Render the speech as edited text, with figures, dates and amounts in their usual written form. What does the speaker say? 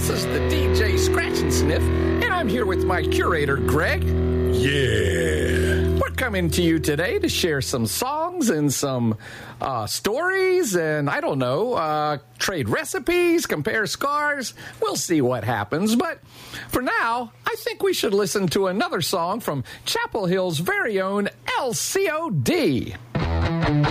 This is the DJ Scratch and Sniff, and I'm here with my curator, Greg. Yeah. We're coming to you today to share some songs and some stories and, I don't know, trade recipes, compare scars. We'll see what happens. But for now, I think we should listen to another song from Chapel Hill's very own LCOD.